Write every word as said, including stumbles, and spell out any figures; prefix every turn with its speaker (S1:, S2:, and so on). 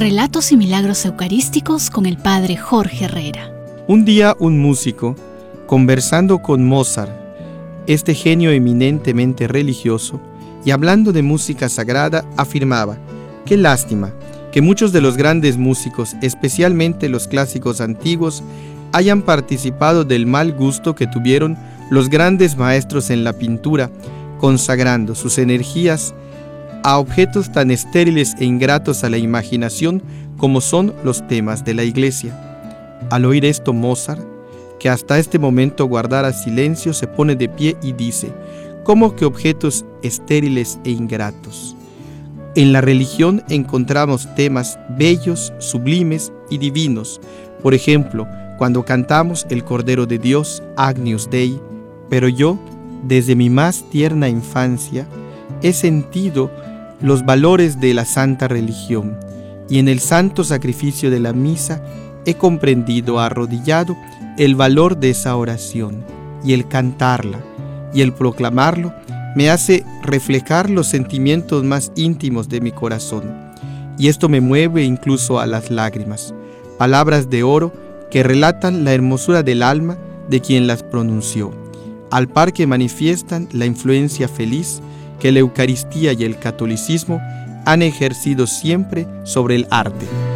S1: Relatos y milagros eucarísticos con el Padre Jorge Herrera.
S2: Un día un músico, conversando con Mozart, este genio eminentemente religioso, y hablando de música sagrada, afirmaba: «Qué lástima que muchos de los grandes músicos, especialmente los clásicos antiguos, hayan participado del mal gusto que tuvieron los grandes maestros en la pintura, consagrando sus energías a objetos tan estériles e ingratos a la imaginación como son los temas de la iglesia». Al oír esto, Mozart, que hasta este momento guardara silencio, se pone de pie y dice: «¿Cómo que objetos estériles e ingratos? En la religión encontramos temas bellos, sublimes y divinos. Por ejemplo, cuando cantamos el Cordero de Dios, Agnus Dei, pero yo, desde mi más tierna infancia, he sentido los valores de la santa religión, y en el santo sacrificio de la misa he comprendido arrodillado el valor de esa oración, y el cantarla y el proclamarlo me hace reflejar los sentimientos más íntimos de mi corazón, y esto me mueve incluso a las lágrimas, palabras de oro que relatan la hermosura del alma de quien las pronunció, al par que manifiestan la influencia feliz que la Eucaristía y el catolicismo han ejercido siempre sobre el arte».